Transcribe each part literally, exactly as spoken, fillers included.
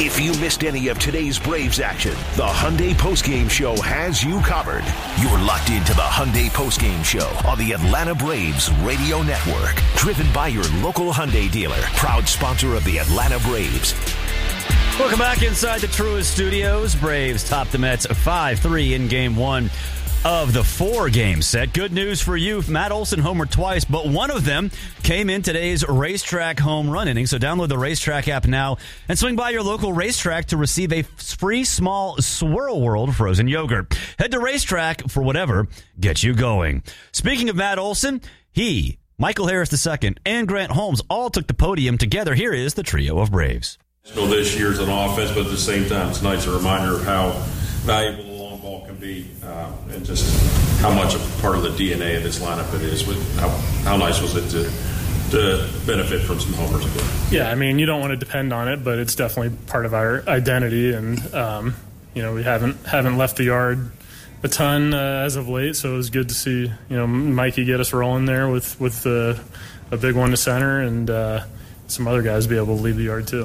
If you missed any of today's Braves action, the Hyundai Postgame Show has you covered. You're locked into the Hyundai Postgame Show on the Atlanta Braves Radio Network. Driven by your local Hyundai dealer, proud sponsor of the Atlanta Braves. Welcome back inside the Truist Studios. Braves top the Mets five three in game one of the four-game set. Good news for you. Matt Olson homered twice, but one of them came in today's Racetrack home run inning. So download the Racetrack app now and swing by your local Racetrack to receive a free small Swirl World frozen yogurt. Head to Racetrack for whatever gets you going. Speaking of Matt Olson, he, Michael Harris the second, and Grant Holmes all took the podium together. Here is the trio of Braves. So this year's an offense, but at the same time, tonight's a reminder of how valuable the long ball can be, uh, and just how much a part of the D N A of this lineup it is. With how, how nice was it to to benefit from some homers again? Yeah, I mean, you don't want to depend on it, but it's definitely part of our identity, and um, you know, we haven't haven't left the yard a ton uh, as of late, so it was good to see, you know, Mikey get us rolling there with with uh, a big one to center, and uh, some other guys be able to leave the yard too.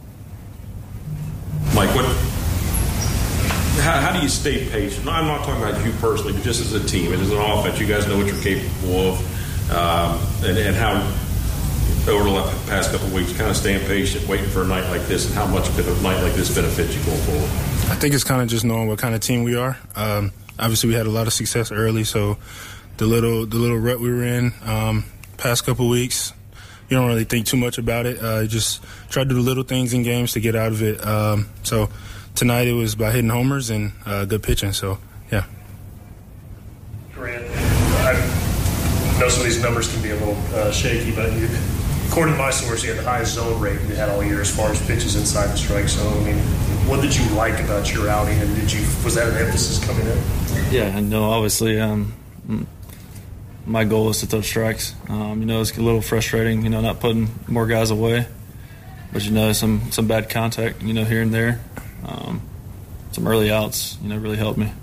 Mike, what? How, how do you stay patient? No, I'm not talking about you personally, but just as a team and as an offense, you guys know what you're capable of, um, and, and how over the past couple of weeks, kind of staying patient, waiting for a night like this, and how much could a night like this benefit you going forward? I think it's kind of just knowing what kind of team we are. Um, obviously, we had a lot of success early, so the little the little rut we were in um, past couple of weeks, you don't really think too much about it. Uh, just try to do the little things in games to get out of it. Um, so tonight it was about hitting homers and uh, good pitching. So, yeah. Grant, I know some of these numbers can be a little uh, shaky, but you, according to my source, you had the highest zone rate you had all year as far as pitches inside the strike zone. I mean, what did you like about your outing, and did you was that an emphasis coming in? Yeah, no, obviously. Um, My goal is to throw strikes. Um, you know, it's a little frustrating, you know, not putting more guys away. But, you know, some, some bad contact, you know, here and there. Um, some early outs, you know, really helped me.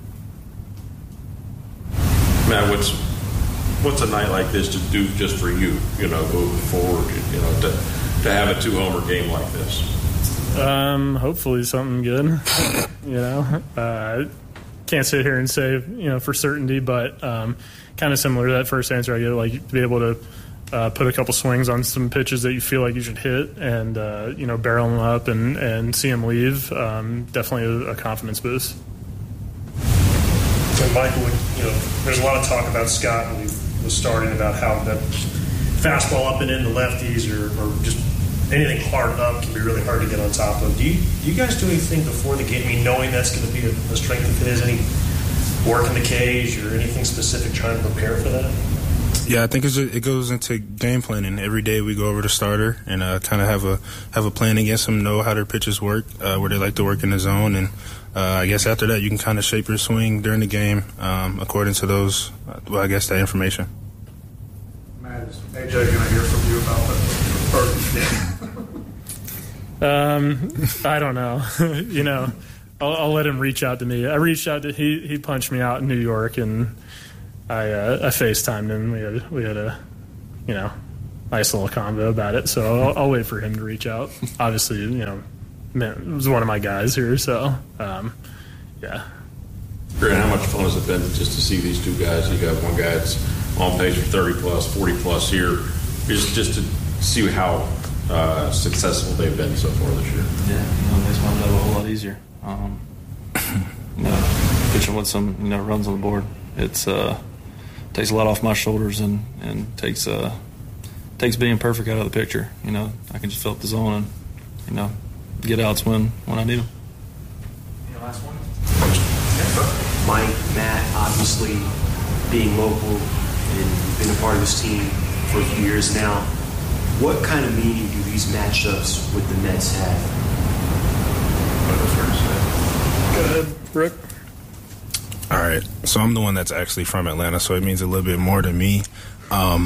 Matt, what's what's a night like this to do just for you, you know, moving forward, you know, to, to have a two-homer game like this? Um, hopefully something good, you know. Uh, can't sit here and say, you know, for certainty, but um, – kind of similar to that first answer I get, like to be able to uh, put a couple swings on some pitches that you feel like you should hit and, uh, you know, barrel them up and, and see them leave. Um, definitely a, a confidence boost. So, Michael, you know, there's a lot of talk about Scott, and we was starting about how that fastball up and in the lefties or, or just anything hard up can be really hard to get on top of. Do you, do you guys do anything before the game, I mean, knowing that's going to be a, a strength of his? Any work in the cage or anything specific trying to prepare for that? Yeah, I think it's just, it goes into game planning. Every day we go over the starter and uh, kind of have a have a plan against them, know how their pitches work, uh, where they like to work in the zone, and uh, I guess after that you can kind of shape your swing during the game um, according to those, uh, well, I guess that information. Matt, is A J going to hear from you about that? um, I don't know. you know. I'll, I'll let him reach out to me. I reached out to he. He punched me out in New York, and I uh, I FaceTimed him. We had we had a you know nice little convo about it. So I'll, I'll wait for him to reach out. Obviously, you know, man, it was one of my guys here. So um, yeah. Grant, how much fun has it been just to see these two guys? You got one guy that's on pace for thirty plus, forty plus here. Just just to see how uh, successful they've been so far this year. Yeah, you know, it makes my job a whole lot easier. Um, you know, pitching with some, you know, runs on the board, it's uh, takes a lot off my shoulders and and takes uh takes being perfect out of the picture. You know, I can just fill up the zone and, you know, get outs when when I need them. You know, last one. Mike, Matt, obviously being local and been a part of this team for a few years now. What kind of meaning do these matchups with the Mets have? Go ahead, Brooke. All right, so I'm the one that's actually from Atlanta, so it means a little bit more to me. Um,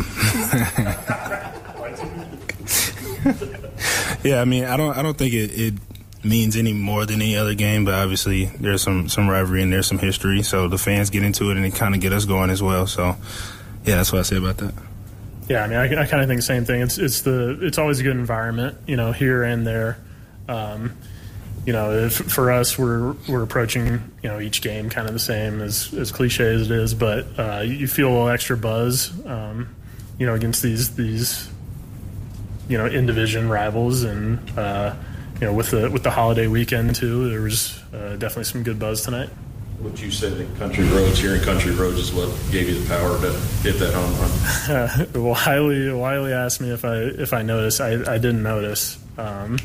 yeah, I mean, I don't, I don't think it, it means any more than any other game, but obviously there's some, some rivalry and there's some history, so the fans get into it and it kind of get us going as well. So, yeah, that's what I say about that. Yeah, I mean, I, I kind of think the same thing. It's it's the it's always a good environment, you know, here and there. Um, you know, if, for us, we're we're approaching, you know, each game kind of the same, as as cliche as it is, but uh, you feel a little extra buzz, um, you know, against these these, you know, in division rivals, and uh, you know, with the with the holiday weekend too, there was uh, definitely some good buzz tonight. What you said that Country Roads, here in Country Roads, is what gave you the power to hit that home run. Uh, Wiley Wiley asked me if I if I noticed. I, I didn't notice. Um,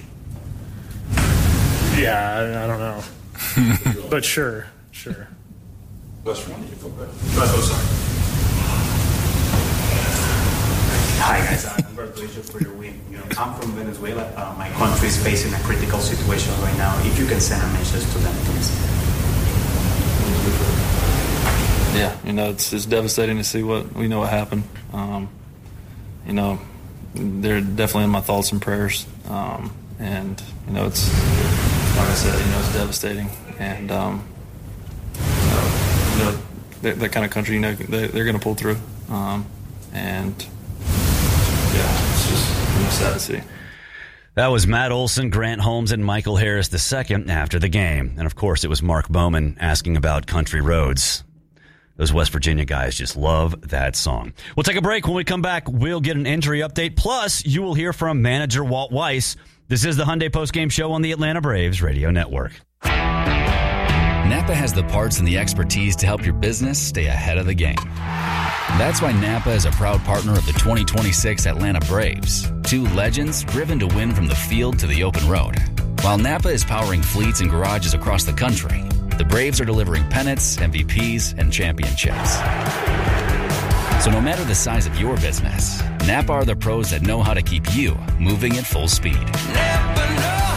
yeah, I, I don't know, but sure, sure. West Virginia, oh, sorry. Hi guys, uh, congratulations for your win. You know, I'm from Venezuela. Uh, my country is facing a critical situation right now. If you can send a message to them, please. Yeah, you know, it's it's devastating to see what we know what happened. Um, you know, they're definitely in my thoughts and prayers. Um, and you know, it's like I said, you know, it's devastating. And um, uh, you know, that, that kind of country, you know, they, they're going to pull through. Um, and yeah, it's just you know, sad to see. That was Matt Olson, Grant Holmes, and Michael Harris the second after the game. And, of course, it was Mark Bowman asking about Country Roads. Those West Virginia guys just love that song. We'll take a break. When we come back, we'll get an injury update. Plus, you will hear from manager Walt Weiss. This is the Hyundai Postgame Show on the Atlanta Braves Radio Network. Napa has the parts and the expertise to help your business stay ahead of the game. That's why Napa is a proud partner of the twenty twenty-six Atlanta Braves, two legends driven to win from the field to the open road. While Napa is powering fleets and garages across the country, the Braves are delivering pennants, M V Ps, and championships. So no matter the size of your business, Napa are the pros that know how to keep you moving at full speed. Napa know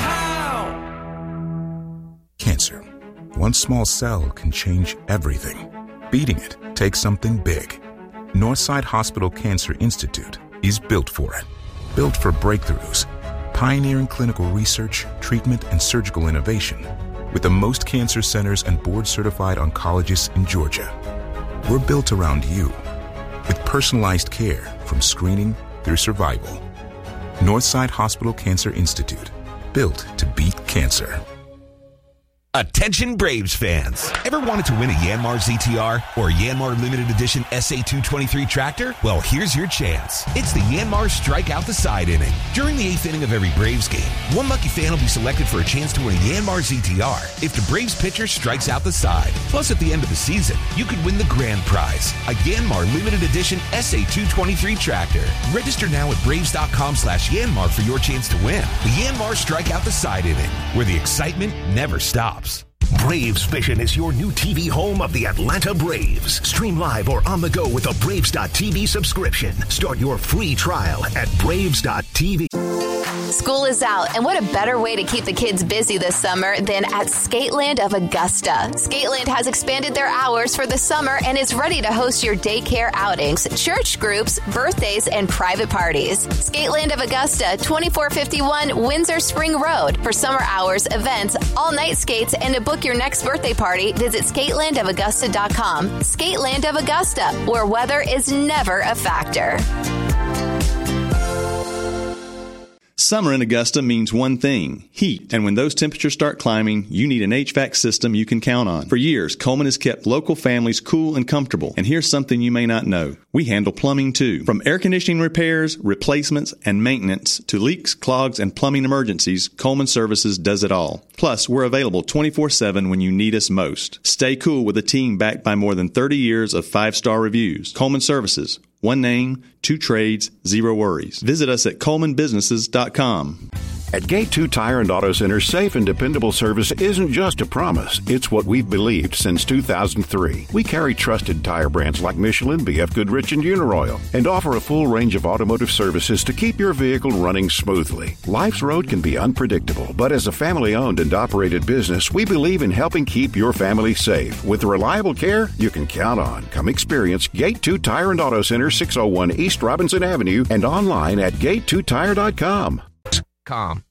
how. Cancer. One small cell can change everything. Beating it takes something big. Northside Hospital Cancer Institute is built for it. Built for breakthroughs, pioneering clinical research, treatment, and surgical innovation, with the most cancer centers and board-certified oncologists in Georgia. We're built around you, with personalized care from screening through survival. Northside Hospital Cancer Institute, built to beat cancer. Attention Braves fans. Ever wanted to win a Yanmar Z T R or Yanmar Limited Edition S A two twenty-three tractor? Well, here's your chance. It's the Yanmar Strike Out the Side inning. During the eighth inning of every Braves game, one lucky fan will be selected for a chance to win a Yanmar Z T R if the Braves pitcher strikes out the side. Plus, at the end of the season, you could win the grand prize, a Yanmar Limited Edition S A two twenty-three tractor. Register now at Braves.com slash Yanmar for your chance to win. The Yanmar Strike Out the Side inning, where the excitement never stops. Braves Vision is your new T V home of the Atlanta Braves. Stream live or on the go with a Braves dot T V subscription. Start your free trial at Braves dot T V. School is out, and what a better way to keep the kids busy this summer than at Skateland of Augusta. Skateland has expanded their hours for the summer and is ready to host your daycare outings, church groups, birthdays, and private parties. Skateland of Augusta, twenty-four fifty-one Windsor Spring Road. For summer hours, events, all-night skates, and to book your next birthday party, visit skateland of augusta dot com. Skateland of Augusta, where weather is never a factor. Summer in Augusta means one thing, heat. And when those temperatures start climbing, you need an H V A C system you can count on. For years, Coleman has kept local families cool and comfortable. And here's something you may not know. We handle plumbing too. From air conditioning repairs, replacements, and maintenance to leaks, clogs, and plumbing emergencies, Coleman Services does it all. Plus, we're available twenty-four seven when you need us most. Stay cool with a team backed by more than thirty years of five-star reviews. Coleman Services. One name, two trades, zero worries. Visit us at coleman businesses dot com. At Gate two Tire and Auto Center, safe and dependable service isn't just a promise. It's what we've believed since two thousand three. We carry trusted tire brands like Michelin, B F Goodrich, and Uniroyal, and offer a full range of automotive services to keep your vehicle running smoothly. Life's road can be unpredictable, but as a family-owned and operated business, we believe in helping keep your family safe. With the reliable care you can count on. Come experience Gate two Tire and Auto Center, six oh one East Robinson Avenue, and online at gate two tire dot com. Com.